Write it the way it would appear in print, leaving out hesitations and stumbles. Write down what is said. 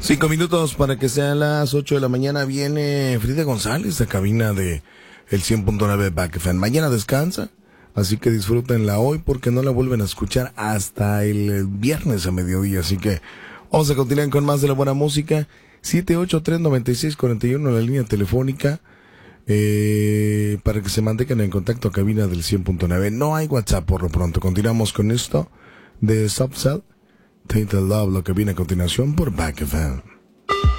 5 minutos para que sean las 8 de la mañana. Viene Frida González a cabina de el 100.9 Back FM. Mañana descansa, así que disfrútenla hoy porque no la vuelven a escuchar hasta el viernes a mediodía. Así que vamos a continuar con más de la buena música. 783-9641 la línea telefónica para que se mantengan en contacto a cabina del 100.9. No hay WhatsApp por lo pronto. Continuamos con esto de Subcell, Tainted Love, lo que viene a continuación por Back FM.